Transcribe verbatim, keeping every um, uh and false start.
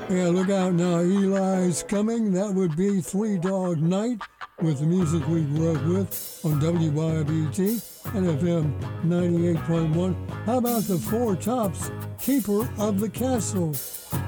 Yeah, look out now. Eli's coming. That would be Three Dog Night with the music we grew up with on W Y B T and F M ninety-eight point one. How about the Four Tops, Keeper of the Castle?